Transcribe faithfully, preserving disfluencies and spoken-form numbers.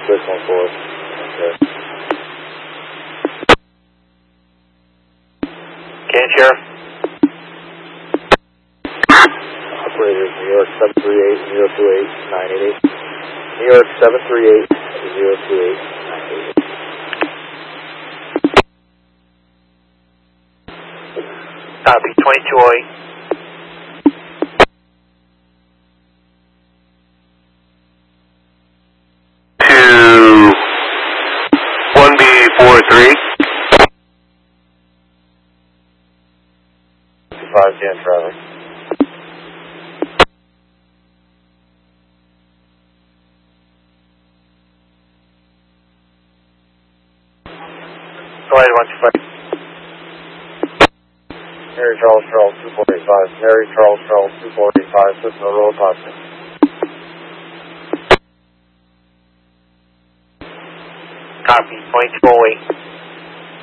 six one four. Okay. Can Sheriff? Operators, New York seven three eight, zero two eight, nine eight eight. New York seven three eight, zero two eight, nine eight eight. Copy, twenty-two oh eight. To one B four three. five Jan traffic. Go ahead, one two five. Mary Charles Charles two four eight five. Mary Charles Charles two four eight five. System roll positive. Copy, twenty-two oh eight.